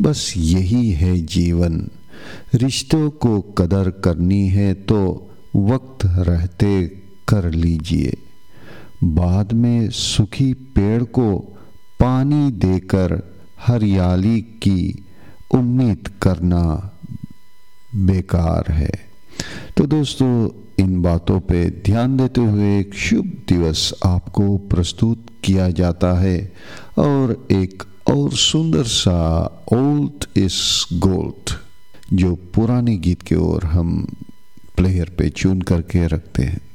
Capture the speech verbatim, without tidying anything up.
बस यही है जीवन। रिश्तों को कदर करनी है तो वक्त रहते कर लीजिए। बाद में सूखी पेड़ को पानी देकर हरियाली की उम्मीद करना बेकार है। तो दोस्तों, इन बातों पे ध्यान देते हुए एक शुभ दिवस आपको प्रस्तुत किया जाता है और एक और सुंदर सा ओल्ड इज गोल्ड जो पुराने गीत की ओर हम प्लेयर पे चुन करके रखते हैं।